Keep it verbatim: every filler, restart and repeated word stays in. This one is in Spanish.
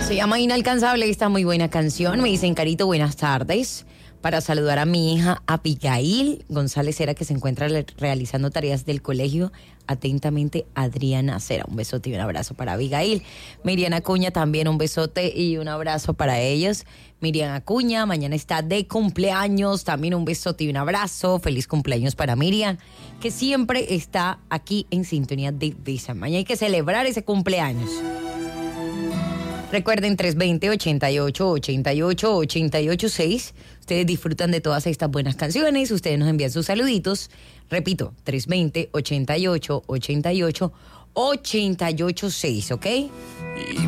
Se llama Inalcanzable, esta muy buena canción. Me dicen, Carito, buenas tardes. Para saludar a mi hija Abigail González Cera, que se encuentra le- realizando tareas del colegio. Atentamente, Adriana Cera. Un besote y un abrazo para Abigail. Miriam Acuña también un besote y un abrazo para ellos. Miriam Acuña, mañana está de cumpleaños. También un besote y un abrazo. Feliz cumpleaños para Miriam, que siempre está aquí en sintonía de Visa. Mañana hay que celebrar ese cumpleaños. Recuerden, tres dos cero, ochenta y ocho, ochenta y ocho, ochenta y ocho seis. Ustedes disfrutan de todas estas buenas canciones. Ustedes nos envían sus saluditos. Repito, tres dos cero, ochenta y ocho, ochenta y ocho, ochenta y ocho seis, ¿ok?